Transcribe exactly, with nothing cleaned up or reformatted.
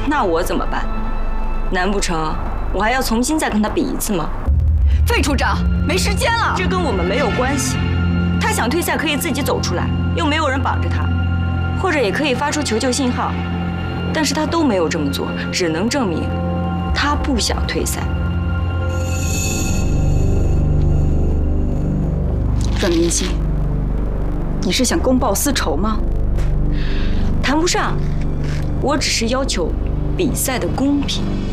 那我怎么办？难不成我还要重新再跟他比一次吗？ 费处长，没时间了。 这跟我们没有关系。他想退赛可以自己走出来，又没有人绑着他，或者也可以发出求救信号。但是他都没有这么做，只能证明他不想退赛。 阮明星，你是想公报私仇吗？ 谈不上，我只是要求比赛的公平。